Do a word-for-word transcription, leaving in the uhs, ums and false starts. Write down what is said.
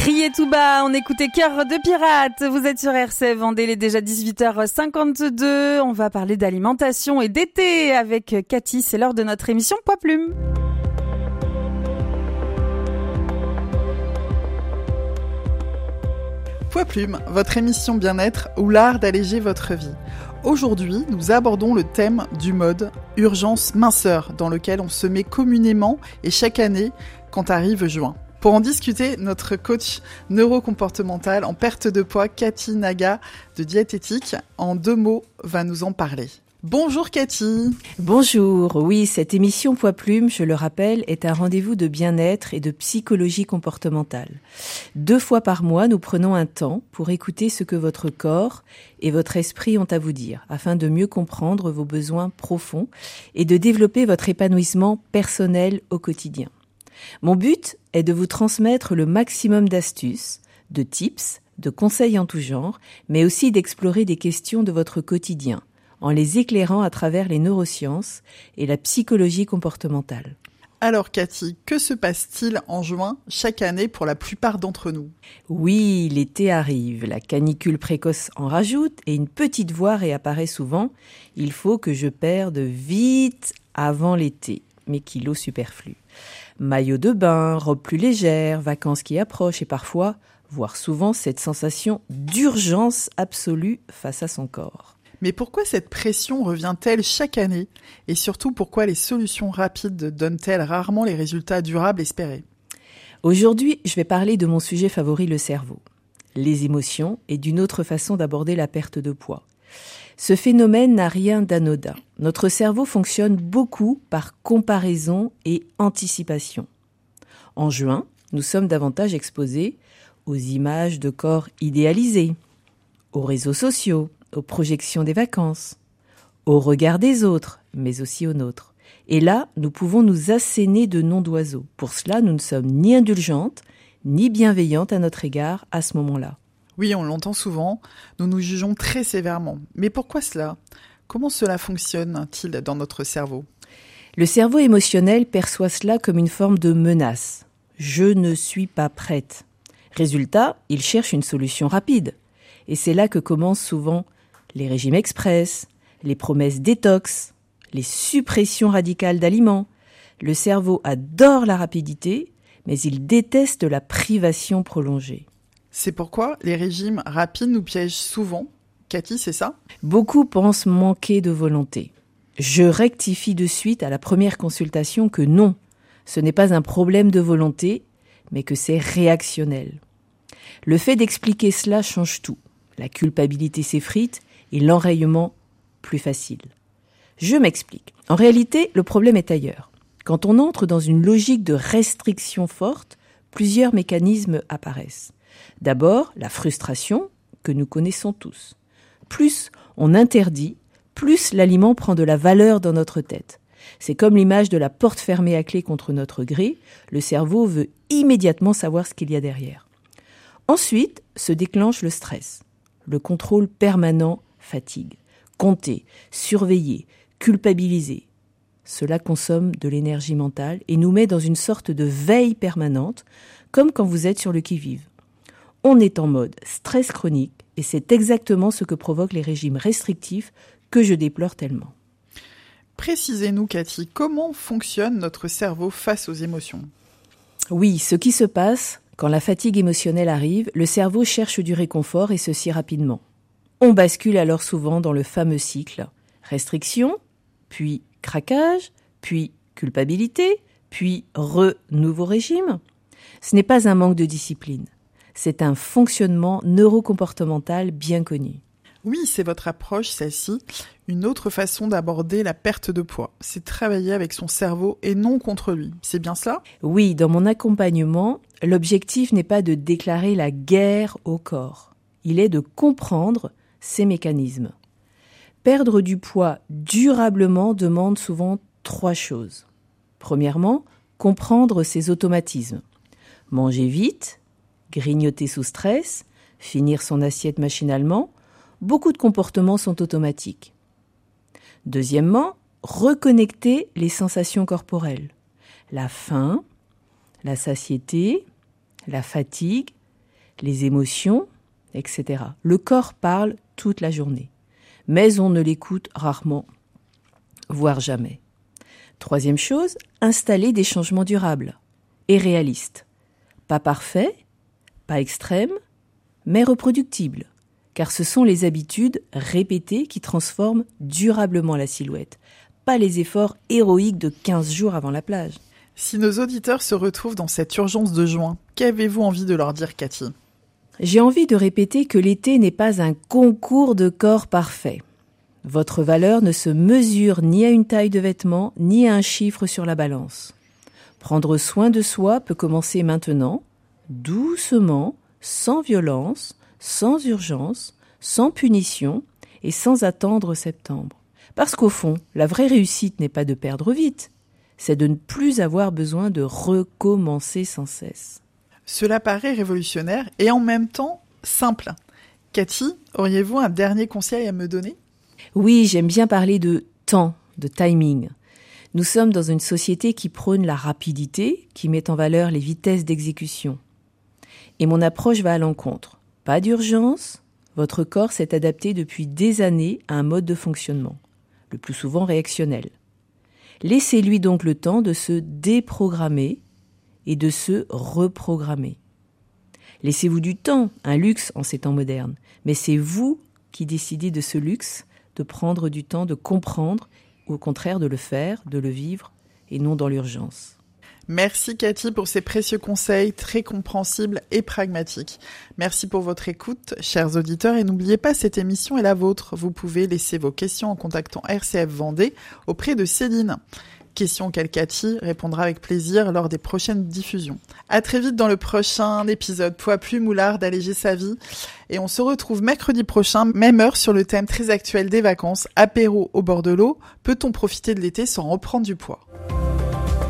Criez tout bas, on écoutait Cœur de pirate, vous êtes sur R C F Vendée, il est déjà dix-huit heures cinquante-deux, on va parler d'alimentation et d'été avec Cathy, c'est l'heure de notre émission Poids Plume. Poids Plume, votre émission bien-être ou l'art d'alléger votre vie. Aujourd'hui, nous abordons le thème du mode urgence minceur dans lequel on se met communément et chaque année quand arrive juin. Pour en discuter, notre coach neurocomportemental en perte de poids, Cathy Naga de Diététique, en deux mots, va nous en parler. Bonjour Cathy. Bonjour, oui, cette émission Poids Plume, je le rappelle, est un rendez-vous de bien-être et de psychologie comportementale. Deux fois par mois, nous prenons un temps pour écouter ce que votre corps et votre esprit ont à vous dire, afin de mieux comprendre vos besoins profonds et de développer votre épanouissement personnel au quotidien. Mon but est de vous transmettre le maximum d'astuces, de tips, de conseils en tout genre, mais aussi d'explorer des questions de votre quotidien, en les éclairant à travers les neurosciences et la psychologie comportementale. Alors Cathy, que se passe-t-il en juin chaque année pour la plupart d'entre nous ? Oui, l'été arrive, la canicule précoce en rajoute et une petite voix réapparaît souvent. Il faut que je perde vite avant l'été, mes kilos superflus. Maillot de bain, robe plus légère, vacances qui approchent et parfois, voire souvent, cette sensation d'urgence absolue face à son corps. Mais pourquoi cette pression revient-elle chaque année ? Et surtout, pourquoi les solutions rapides donnent-elles rarement les résultats durables espérés ? Aujourd'hui, je vais parler de mon sujet favori, le cerveau, les émotions et d'une autre façon d'aborder la perte de poids. Ce phénomène n'a rien d'anodin. Notre cerveau fonctionne beaucoup par comparaison et anticipation. En juin, nous sommes davantage exposés aux images de corps idéalisés, aux réseaux sociaux, aux projections des vacances, au regard des autres, mais aussi aux nôtres. Et là, nous pouvons nous asséner de noms d'oiseaux. Pour cela, nous ne sommes ni indulgentes, ni bienveillantes à notre égard à ce moment-là. Oui, on l'entend souvent, nous nous jugeons très sévèrement. Mais pourquoi cela ? Comment cela fonctionne-t-il dans notre cerveau ? Le cerveau émotionnel perçoit cela comme une forme de menace. Je ne suis pas prête. Résultat, il cherche une solution rapide. Et c'est là que commencent souvent les régimes express, les promesses détox, les suppressions radicales d'aliments. Le cerveau adore la rapidité, mais il déteste la privation prolongée. C'est pourquoi les régimes rapides nous piègent souvent. Cathy, c'est ça ? Beaucoup pensent manquer de volonté. Je rectifie de suite à la première consultation que non, ce n'est pas un problème de volonté, mais que c'est réactionnel. Le fait d'expliquer cela change tout. La culpabilité s'effrite et l'enrayement plus facile. Je m'explique. En réalité, le problème est ailleurs. Quand on entre dans une logique de restriction forte, plusieurs mécanismes apparaissent. D'abord, la frustration, que nous connaissons tous. Plus on interdit, plus l'aliment prend de la valeur dans notre tête. C'est comme l'image de la porte fermée à clé contre notre gré. Le cerveau veut immédiatement savoir ce qu'il y a derrière. Ensuite, se déclenche le stress. Le contrôle permanent fatigue. Compter, surveiller, culpabiliser. Cela consomme de l'énergie mentale et nous met dans une sorte de veille permanente, comme quand vous êtes sur le qui-vive. On est en mode stress chronique et c'est exactement ce que provoquent les régimes restrictifs que je déplore tellement. Précisez-nous, Cathy, comment fonctionne notre cerveau face aux émotions ? Oui, ce qui se passe, quand la fatigue émotionnelle arrive, le cerveau cherche du réconfort et ceci rapidement. On bascule alors souvent dans le fameux cycle restriction, puis craquage, puis culpabilité, puis re-nouveau régime. Ce n'est pas un manque de discipline. C'est un fonctionnement neurocomportemental bien connu. Oui, c'est votre approche, celle-ci. Une autre façon d'aborder la perte de poids, c'est travailler avec son cerveau et non contre lui. C'est bien cela ? Oui, dans mon accompagnement, l'objectif n'est pas de déclarer la guerre au corps. Il est de comprendre ses mécanismes. Perdre du poids durablement demande souvent trois choses. Premièrement, comprendre ses automatismes. Manger vite, grignoter sous stress, finir son assiette machinalement, beaucoup de comportements sont automatiques. Deuxièmement, reconnecter les sensations corporelles. La faim, la satiété, la fatigue, les émotions, et cetera. Le corps parle toute la journée, mais on ne l'écoute rarement, voire jamais. Troisième chose, installer des changements durables et réalistes. Pas parfaits, pas extrêmes, mais reproductibles, car ce sont les habitudes répétées qui transforment durablement la silhouette, pas les efforts héroïques de quinze jours avant la plage. Si nos auditeurs se retrouvent dans cette urgence de juin, qu'avez-vous envie de leur dire, Cathy ? J'ai envie de répéter que l'été n'est pas un concours de corps parfait. Votre valeur ne se mesure ni à une taille de vêtements, ni à un chiffre sur la balance. Prendre soin de soi peut commencer maintenant, doucement, sans violence, sans urgence, sans punition et sans attendre septembre. Parce qu'au fond, la vraie réussite n'est pas de perdre vite, c'est de ne plus avoir besoin de recommencer sans cesse. Cela paraît révolutionnaire et en même temps simple. Cathy, auriez-vous un dernier conseil à me donner ? Oui, j'aime bien parler de temps, de timing. Nous sommes dans une société qui prône la rapidité, qui met en valeur les vitesses d'exécution. Et mon approche va à l'encontre. Pas d'urgence, votre corps s'est adapté depuis des années à un mode de fonctionnement, le plus souvent réactionnel. Laissez-lui donc le temps de se déprogrammer et de se reprogrammer. Laissez-vous du temps, un luxe en ces temps modernes, mais c'est vous qui décidez de ce luxe, de prendre du temps, de comprendre, ou au contraire de le faire, de le vivre, et non dans l'urgence. Merci Cathy pour ces précieux conseils très compréhensibles et pragmatiques. Merci pour votre écoute, chers auditeurs, et n'oubliez pas, cette émission est la vôtre. Vous pouvez laisser vos questions en contactant R C F Vendée auprès de Céline. Questions auxquelles Cathy répondra avec plaisir lors des prochaines diffusions. À très vite dans le prochain épisode Poids Plume ou l'art d'alléger sa vie. Et on se retrouve mercredi prochain, même heure, sur le thème très actuel des vacances, apéro au bord de l'eau. Peut-on profiter de l'été sans reprendre du poids ?